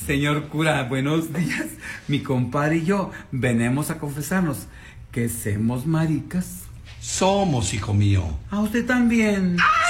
Señor cura, buenos días. Mi compadre y yo venimos a confesarnos que somos maricas. Somos, hijo mío. ¿A usted también?